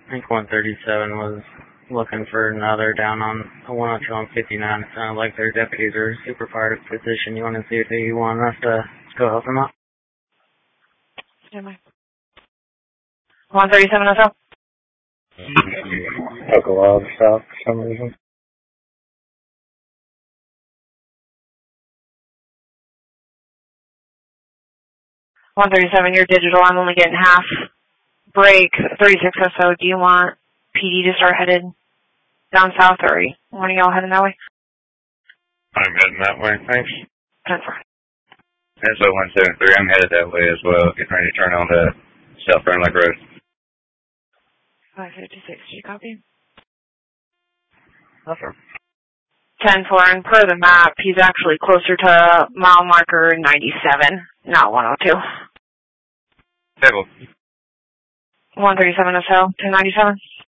I think 137 was looking for another down on 102 on 59. It sounded like their deputies are super far out of position. You want to see if you want us to go help them out? Never mind. 137 or so? Took a while to stop for some reason. 137, you're digital. I'm only getting half. Break, 36 or so. Do you want PD to start headed down south, or one of y'all heading that way? I'm heading that way, thanks. 10-4. There's 173. I'm headed that way as well. Getting ready to turn on the South Brown Lake Road. 556, do you copy? That's right. 10-4, and per the map, he's actually closer to mile marker 97, not 102. Table. 137 or so, 1097.